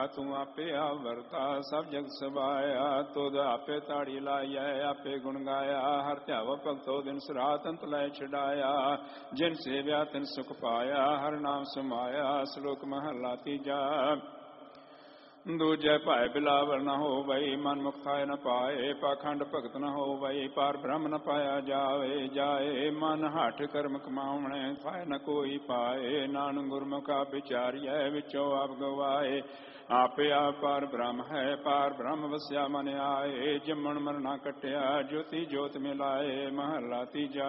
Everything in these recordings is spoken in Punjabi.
ਤੂੰ ਆਪੇ ਆਵਰਤਾ ਸਭ ਜਗ ਸਵਾਇਆ। ਤੁਧ ਆਪੇ ਤਾੜੀ ਲਾਈਐ ਆਪੇ ਗੁਣ ਗਾਇਆ। ਹਰ ਧਿਆਵ ਭਗਤੋ ਦਿਨ ਰਾਤ ਅੰਤ ਲੈ ਛਡਾਇਆ। ਜਿਨ ਸੇਵਿਆ ਤਿਨ ਸੁਖ ਪਾਇਆ ਹਰ ਨਾਮ ਸਮਾਇਆ। ਸ਼ਲੋਕ ਮਹਲਾ ਤੀਜਾ। ਦੂਜੈ ਭਾਇ ਬਿਲਾਵਲ ਨ ਹੋਵਈ ਮਨ ਮੁਕਤਾਇ ਨ ਪਾਏ। ਪਾਖੰਡ ਭਗਤ ਨ ਹੋਵਈ ਪਾਰ ਬ੍ਰਹਮ ਨ ਪਾਇਆ ਜਾਵੇ। ਜਾਏ ਮਨ ਹੱਠ ਕਰਮ ਕਮਾਵਣੇ ਥਾਇ ਨ ਕੋਈ ਪਾਏ। ਨਾਨਕ ਗੁਰਮੁਖਾ ਵਿਚਾਰੀਐ ਵਿੱਚੋਂ ਆਪ ਗਵਾਏ। ਆਪੇ ਆਪ ਪਾਰ ਬ੍ਰਹਮ ਹੈ ਪਾਰ ਬ੍ਰਹਮ ਵਸਿਆ ਮਨ ਆਏ। ਜੰਮਣ ਮਰਨਾ ਕਟਿਆ ਜੋਤੀ ਜੋਤ ਮਿਲਾਏ। ਮਹਲਾ ਤੀਜਾ।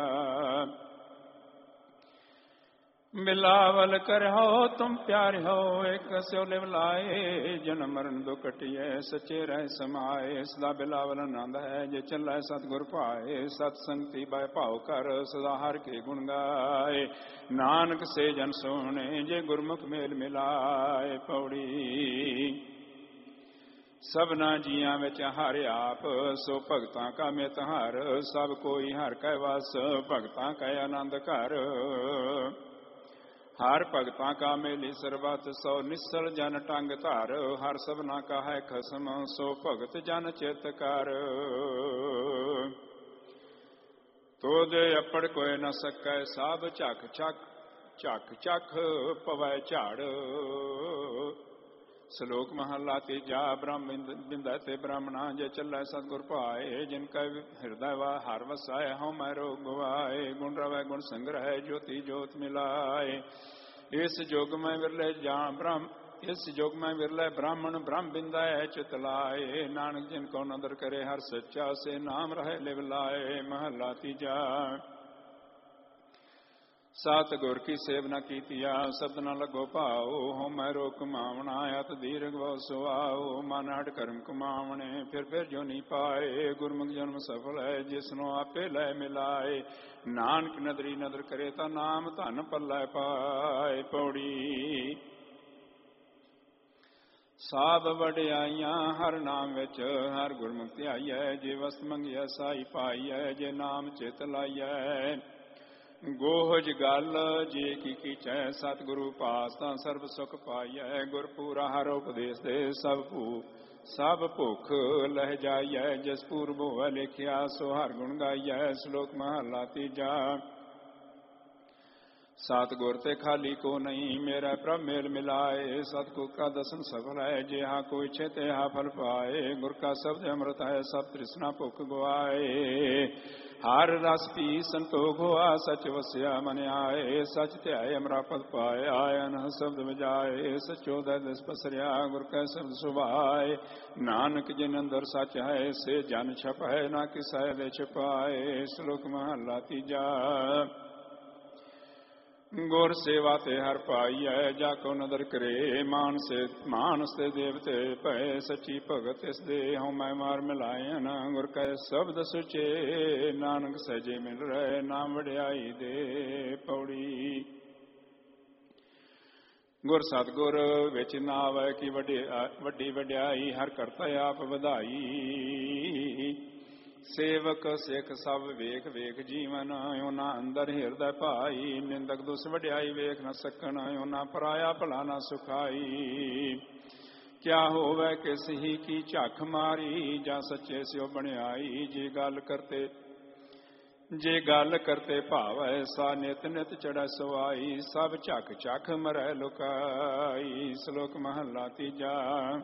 ਬਿਲਾਵਲ ਕਰਹੁ ਤੁਮ ਪਿਆਰਿਓ ਏਕ ਸਿਉ ਲਿਵ ਲਾਏ। ਜਨਮ ਮਰਨ ਦੁਖ ਕਟਿਐ ਸੱਚੇ ਰਹਿ ਸਮਾਏ। ਸਦਾ ਬਿਲਾਵਲ ਆਨੰਦ ਹੈ ਜੇ ਚੱਲੈ ਸਤਿਗੁਰ ਭਾਏ। ਸਤ ਸੰਗਤੀ ਬੈ ਭਾਉ ਕਰ ਸਦਾ ਹਰਿ ਕੇ ਗੁਣ ਗਾਏ। ਨਾਨਕ ਸੇ ਜਨ ਸੋਹਣੇ ਜੇ ਗੁਰਮੁਖ ਮੇਲ ਮਿਲਾਏ। ਪੌੜੀ। ਸਭਨਾ ਜੀਆਂ ਵਿੱਚ ਹਰਿ ਆਪ ਸੋ ਭਗਤਾਂ ਕਾ ਮਿਤ ਹਰਿ। ਸਭ ਕੋਈ ਹਰਿ ਕੈ ਵਸ ਭਗਤਾਂ ਕੈ ਆਨੰਦ ਘਰ। ਹਰ ਭਗਤਾਂ ਕਾ ਮੇਲੀ ਸਰਬਤ ਸੋ ਨਿਸਲ ਜਨ ਟੰਗ ਧਰ। ਹਰ ਸਭਨਾ ਕਾ ਹੈ ਖਸਮ ਸੋ ਭਗਤ ਜਨ ਚਿਤ ਕਰ। ਤੋਦ ਅਪੜ ਕੋਇ ਨ ਸਕੈ ਸਭ ਝਕ ਝਕ ਝਕ ਝਕ ਪਵੈ ਝਾੜ। ਸ਼ਲੋਕ ਮਹਲਾ ਤੀਜਾ। ਬ੍ਰਹਮ ਬਿੰਦੈ ਤੇ ਬ੍ਰਾਹਮਣਾ ਜੇ ਚੱਲੈ ਸਤਿਗੁਰ ਭਾਏ। ਜਿਨ ਕੈ ਹਿਰਦੈ ਵਾ ਹਰਿ ਵਸਾਏ ਹਉ ਮੈ ਰੋਗ ਗਵਾਏ। ਗੁਣ ਰਵੈ ਗੁਣ ਸੰਗ੍ਰਹਿ ਜੋਤੀ ਜੋਤ ਮਿਲਾਏ। ਇਸ ਜੁਗ ਮੈਂ ਵਿਰਲੇ ਜਾਂ ਬ੍ਰਹਮ ਇਸ ਜੁਗ ਮੈਂ ਵਿਰਲੇ ਬ੍ਰਾਹਮਣ ਬ੍ਰਹਮ ਬਿੰਦੈ ਚਿਤ ਲਾਏ। ਨਾਨਕ ਜਿਨ ਕੋ ਨਦਰ ਕਰੇ ਹਰ ਸੱਚਾ ਸੇ ਨਾਮ ਰਹਿ ਲਿਵ ਲਾਏ। ਮਹਲਾ ਤੀਜਾ। ਸਤਿਗੁਰ ਕੀ ਸੇਵ ਨ ਕੀਤੀਆ ਸਬਦ ਨ ਲੱਗੋ ਭਾਉ। ਹਉ ਮੈ ਰੋਗ ਕਮਾਵਣਾ ਅਤ ਦੀਰਘ ਬਹੁ ਸੁਆਉ। ਮਨ ਹਟ ਕਰਮ ਕਮਾਵਣੇ ਫਿਰ ਜੋ ਨੀ ਪਾਏ। ਗੁਰਮੁਖ ਜਨਮ ਸਫਲ ਹੈ ਜਿਸਨੋ ਆਪੇ ਲੈ ਮਿਲਾਏ। ਨਾਨਕ ਨਦਰੀ ਨਦਰ ਕਰੇ ਤਾਂ ਨਾਮ ਧਨ ਪੱਲੇ ਪਾਏ। ਪੌੜੀ। ਸਭ ਵਡਿਆਈਆਂ ਹਰ ਨਾਮ ਵਿੱਚ ਹਰ ਗੁਰਮੁਖ ਧਿਆਈਐ। ਜੇ ਵਸਤ ਮੰਗਿਆ ਸਾਈ ਪਾਈਐ ਜੇ ਨਾਮ ਚਿਤ ਲਾਈਐ। ਗੋਹਜ ਗਲ ਜੇ ਕੀ ਕੀਚੈ ਸਤਿਗੁਰੂ ਪਾਸ ਤਾਂ ਸਰਬ ਸੁਖ ਪਾਈਐ। ਗੁਰ ਪੂਰਾ ਹਰ ਉਪਦੇਸ਼ ਦੇ ਸਭ ਭੁਖ ਲਹਿ ਜਾਈਐ। ਜਿਸ ਪੂਰਬ ਹੋਵੈ ਲਿਖਿਆ ਸੋ ਹਰ ਗੁਣ ਗਾਈਐ। ਸ਼ਲੋਕ ਮਹਲਾ ਤੀਜਾ। ਸਤਿਗੁਰ ਤੇ ਖਾਲੀ ਕੋ ਨਹੀਂ ਮੇਰਾ ਪ੍ਰਭ ਮੇਲ ਮਿਲਾਏ। ਸਤਿਗੁਰ ਕਾ ਦਸਨ ਸਫਲ ਹੈ ਜਿਹਾ ਕੋਈ ਇਛੇ ਤਿਹਾ ਫਲ ਪਾਏ। ਗੁਰ ਕਾ ਸ਼ਬਦ ਅੰਮ੍ਰਿਤ ਹੈ ਸਭ ਤ੍ਰਿਸ਼ਨਾ ਭੁਖ ਗਵਾਏ। ਹਰ ਰਸ ਪੀ ਸੰਤੋਖ ਹੋਆ ਸਚ ਵਸਿਆ ਮਨ ਆਏ। ਸਚ ਧਿਆਏ ਅਮਰਾਪਦ ਪਾਇਆ ਅਨਹਦ ਸ਼ਬਦ ਵਜਾਏ। ਸਚੋ ਦੈ ਦਿਸ ਪਸਰਿਆ ਗੁਰ ਕੈ ਸ਼ਬਦ ਸੁਭਾਏ। ਨਾਨਕ ਜਿਨ ਅੰਦਰ ਸਚ ਹੈ ਸੇ ਜਨ ਛਪੈ ਨਾ ਕਿਸੈ ਦੇ ਛਪਾਏ। ਸ਼ਲੋਕ ਮਹਲਾ ਤੀਜਾ। ਗੁਰ ਸੇਵਾ ਤੇ ਹਰ ਪਾਈਐ ਜਾ ਕੋ ਨਦਰ ਕਰੇ। ਮਾਨਸ ਤੇ ਦੇਵਤੇ ਭਏ ਸੱਚੀ ਭਗਤ ਇਸ ਦੇ ਹਉ ਮੈਂ ਮਾਰ ਮਿਲਾਇਨ। ਗੁਰ ਕੈ ਸ਼ਬਦ ਸੁਚੇ ਨਾਨਕ ਸਹਿਜੇ ਮਿਲ ਰਹੇ ਨਾਮ ਵਡਿਆਈ ਦੇ। ਪੌੜੀ। ਗੁਰ ਸਤਿਗੁਰ ਵਿੱਚ ਨਾਵੈ ਕੀ ਵੱਡੀ ਵਡਿਆਈ। ਹਰ ਕਰਤਾ ਆਪ ਵਧਾਈ। ਸੇਵਕ ਸਿੱਖ ਸਭ ਵੇਖ ਵੇਖ ਜੀਵਨ ਉਹਨਾਂ ਅੰਦਰ ਹਿਰਦੈ ਭਾਈ। ਨਿੰਦਕ ਦੁਸ ਵਡਿਆਈ ਵੇਖ ਨ ਸਕਣ ਉਹਨਾਂ ਪਰਾਇਆ ਭਲਾ ਨ ਸੁਖਾਈ। ਕਿਆ ਹੋਵੇ ਕਿਸ ਹੀ ਕੀ ਝੱਖ ਮਾਰੀ ਜਾਂ ਸੱਚੇ ਸਿਓ ਬਣਿਆਈ। ਜੇ ਗੱਲ ਕਰਤੇ ਭਾਵੈ ਸਾ ਨਿਤ ਨਿਤ ਚੜੈ ਸਵਾਈ। ਸਭ ਝੱਖ ਝੱਖ ਮਰੈ ਲੁਕਾਈ। ਸ਼ਲੋਕ ਮਹਲਾ ਤੀਜਾ।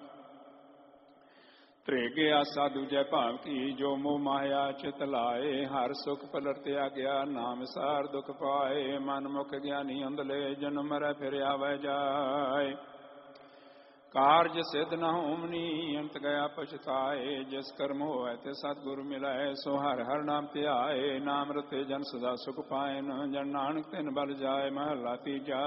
ਤ੍ਰੇਗਿਆ ਸਾਧੂ ਜੈ ਭਾਵ ਕੀ ਜੋ ਮੋਹ ਮਾਇਆ ਚਿਤ ਲਾਏ। ਹਰ ਸੁਖ ਪਲਟ ਤਿਆਗਿਆ ਨਾਮ ਸਾਰ ਦੁਖ ਪਾਏ। ਮਨ ਮੁਖ ਗਿਆਨੀ ਅੰਧਲੇ ਜਨਮ ਮਰੈ ਫਿਰ ਆਵੈ ਜਾਏ। ਕਾਰਜ ਸਿਧ ਨ ਹੋਮਨੀ ਅੰਤ ਗਿਆ ਪਛਤਾਏ। ਜਿਸ ਕਰਮ ਹੋਇ ਤੇ ਸਤਿਗੁਰ ਮਿਲੈ ਸੋ ਹਰਿ ਹਰਿ ਨਾਮ ਧਿਆਏ। ਨਾਮ ਰਤੇ ਜਨ ਸਦਾ ਸੁਖ ਪਾਇਨ ਜਨ ਨਾਨਕ ਤਿਨ ਬਲ ਜਾਏ। ਮਹਲਾ ਤੀਜਾ।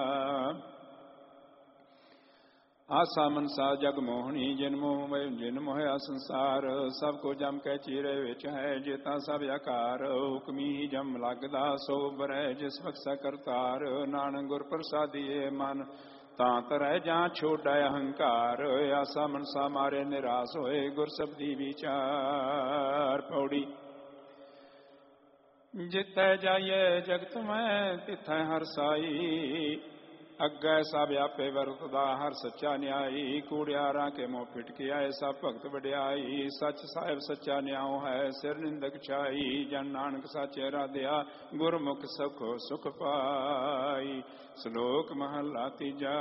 ਆਸਾ ਮਨਸਾ ਜਗ ਮੋਹਣੀ ਜਿਨ ਮੋਹਿਆ ਸੰਸਾਰ। ਸਭ ਕੋ ਜਮ ਕੈ ਚੀਰੇ ਵਿੱਚ ਹੈ ਜੇਤਾ ਸਭ ਆਕਾਰ। ਹੁਕਮੀ ਜਮ ਲੱਗਦਾ ਸੋ ਬਰੈ ਜਿਸ ਬਖਸ਼ੈ ਕਰਤਾਰ। ਨਾਨਕ ਗੁਰ ਪ੍ਰਸਾਦੀਏ ਮਨ ਤਾਂ ਤਰੈ ਜਾਂ ਛੋੜੈ ਅਹੰਕਾਰ। ਆਸਾ ਮਨਸਾ ਮਾਰੇ ਨਿਰਾਸ ਹੋਏ ਗੁਰ ਸਬਦੀ ਵਿਚਾਰ। ਪੌੜੀ। ਜਿਤੈ ਜਾਈਏ ਜਗਤ ਮੈਂ ਤਿਥੈ ਹਰਿ ਸਾਈ। ਅੱਗੇ ਸਭ ਆਪੇ ਵਰਤਦਾ ਹਰ ਸੱਚਾ ਨਿਆਈ। ਕੂੜਿਆਰਾਂ ਕੇ ਮੋਹ ਫਿਟ ਕੇ ਆਏ ਸਭ ਭਗਤ ਵਡਿਆਈ। ਸੱਚ ਸਾਹਿਬ ਸੱਚਾ ਨਿਆਉ ਹੈ ਸਿਰ ਨਿੰਦਕ ਛਾਈ। ਜਨ ਨਾਨਕ ਸਾਚੇ ਰਾਧਿਆ ਗੁਰਮੁਖ ਸਖੋ ਸੁਖ ਪਾਈ। ਸ਼ਲੋਕ ਮਹਲਾ ਤੀਜਾ।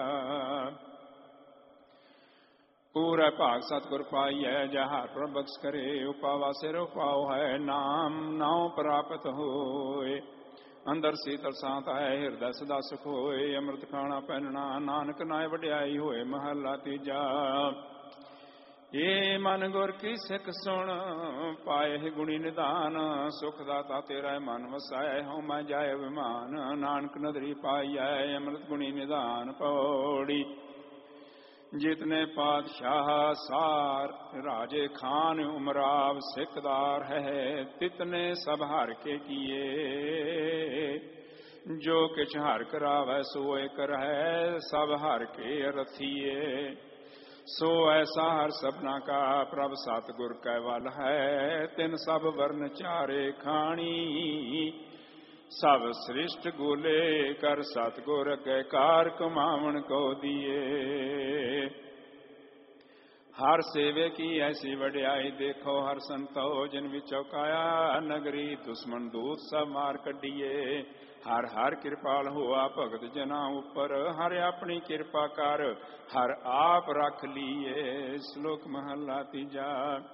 ਪੂਰਾ ਭਾਗ ਸਤਿਗੁਰ ਪਾਈਐ ਜਹਾਂ ਪ੍ਰਭ ਬਖਸ਼ ਕਰੇ। ਉਪਾਵਾ ਸਿਰ ਉਪਾਉ ਹੈ ਨਾਮ ਨਾਉ ਪ੍ਰਾਪਤ ਹੋਏ। ਅੰਦਰ ਸੀਤਲ ਸਾਂਤ ਹੈ ਹਿਰਦੈ ਸਦਾ ਸੁਖ ਹੋਏ। ਅੰਮ੍ਰਿਤ ਖਾਣਾ ਪਹਿਨਣਾ ਨਾਨਕ ਨਾਏ ਵਡਿਆਈ ਹੋਏ। ਮਹਲਾ ਤੀਜਾ। ਏ ਮਨ ਗੁਰ ਕੀ ਸਿੱਖ ਸੁਣ ਪਾਏ ਗੁਣੀ ਨਿਧਾਨ। ਸੁਖ ਦਾਤਾ ਤੇਰਾ ਮਨ ਵਸਾਏ ਹਉ ਮੈਂ ਜਾਏ ਵਿਮਾਨ। ਨਾਨਕ ਨਦਰੀ ਪਾਈਐ ਅੰਮ੍ਰਿਤ ਗੁਣੀ ਨਿਧਾਨ। ਪੌੜੀ। ਜਿਤਨੇ ਪਾਤਸ਼ਾਹ ਸਾਰ ਰਾਜੇ ਖਾਨ ਉਮਰਾਵ ਸਿੱਖਦਾਰ ਹੈ। ਤਿਤਨੇ ਸਭ ਹਰ ਕੇ ਕੀਏ। ਜੋ ਕਿਛ ਹਰ ਕਰਾਵੈ ਸੋਏ ਕਰਹਿ ਸਭ ਹਰ ਕੇ ਰਥੀਏ। ਸੋ ਐਸਾ ਹਰ ਸਭਨਾ ਕਾ ਪ੍ਰਭ ਸਤਿਗੁਰ ਕੈ ਵਲ ਹੈ। ਤਿਨ ਸਭ ਵਰਨ ਚਾਰੇ ਖਾਣੀ। ਸਭ ਸ੍ਰਿਸ਼ਟ ਗੋਲੇ ਕਰ ਸਤਿਗੁਰ ਅਗੇ ਕਾਰ ਕਮਾਵਣ ਕੋ ਦੀਏ। ਹਰ ਸੇਵੇ ਕੀ ਐਸੀ ਵਡਿਆਈ ਦੇਖੋ ਹਰ ਸੰਤੋ। ਜਿਨ ਵਿਚੋ ਕਾਇਆ ਨਗਰੀ ਦੁਸ਼ਮਨ ਦੂਤ ਸਭ ਮਾਰ ਕੱਢੀਏ। ਹਰ ਹਰ ਕਿਰਪਾਲ ਹੋਆ ਭਗਤ ਜਨਾਂ ਉੱਪਰ। ਹਰ ਆਪਣੀ ਕਿਰਪਾ ਕਰ ਹਰ ਆਪ ਰੱਖ ਲੀਏ। ਸ਼ਲੋਕ ਮਹਲਾ ਤੀਜਾ।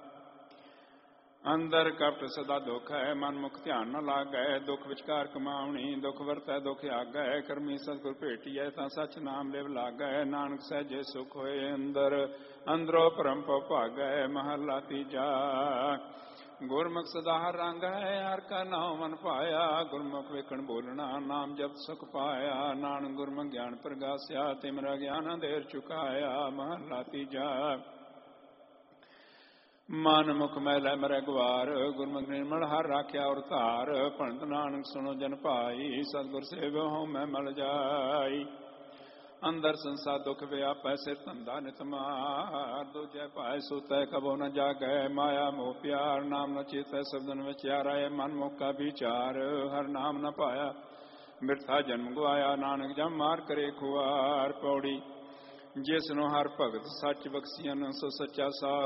ਅੰਦਰ ਕਪਟ ਸਦਾ ਦੁਖ ਹੈ ਮਨ ਮੁਖ ਧਿਆਨ ਨ ਲਾਗੈ। ਦੁਖ ਵਿਚਕਾਰ ਕਮਾਉਣੀ ਦੁਖ ਵਰਤੈ ਦੁਖ ਆਗੈ। ਕਰਮੀ ਸਤਿਗੁਰ ਭੇਟੀਐ ਤਾਂ ਸੱਚ ਨਾਮ ਲਿਵ ਲਾਗੈ। ਨਾਨਕ ਸਹਿਜੇ ਸੁਖ ਹੋਏ ਅੰਦਰ ਅੰਦਰੋਂ ਭਰਮ ਭਉ ਭਾਗੈ। ਮਹਲਾ ਤੀਜਾ। ਗੁਰਮੁਖ ਸਦਾ ਹਰ ਰੰਗ ਹੈ ਹਰ ਕਾ ਨਾਮ ਮਨ ਪਾਇਆ। ਗੁਰਮੁਖ ਵੇਖਣ ਬੋਲਣਾ ਨਾਮ ਜਪਤ ਸੁਖ ਪਾਇਆ। ਨਾਨਕ ਗੁਰਮੁਖ ਗਿਆਨ ਪ੍ਰਗਾਸਿਆ ਤਿਮਰਾ ਗਿਆਨ ਅੰਧੇਰ ਚੁਕਾਇਆ। ਮਹਲਾ ਤੀਜਾ। ਮਨ ਮੁਖ ਮੈਲੈ ਮਰੈ ਗਵਾਰ। ਗੁਰਮੁਖ ਨਿਰਮਲ ਹਰ ਰਾਖਿਆ ਔਰ ਧਾਰ। ਭਣਤ ਨਾਨਕ ਸੁਣੋ ਜਨ ਭਾਈ ਸਤਿਗੁਰ ਸੇਵਿਓ ਹਉ ਮੈਂ ਮਲ ਜਾਈ। ਅੰਦਰ ਸੰਸਾਰ ਦੁਖ ਵਿਆਪੈ ਸਿਰ ਧੰਦਾ ਨਿਤ ਮਾਰ। ਦੂਜੈ ਭਾਇ ਸੁਤੈ ਕਬੋ ਨ ਜਾਗੈ। ਮਾਇਆ ਮੋਹ ਪਿਆਰ ਨਾਮ ਨ ਚੇਤੈ ਸਬਦਨ ਵਿਚਾਰੈ। ਮਨ ਮੁਖ ਕਾ ਵਿਚਾਰ ਹਰ ਨਾਮ ਨ ਪਾਇਆ। ਮਿਰਥਾ ਜਨਮ ਗਵਾਇਆ ਨਾਨਕ ਜਮ ਮਾਰ ਕਰੇ ਖੁਆਰ। ਪੌੜੀ। ਜਿਸ ਨੂੰ ਹਰ ਭਗਤ ਸੱਚ ਬਖਸੀਅਨ ਸੋ ਸੱਚਾ ਸਾ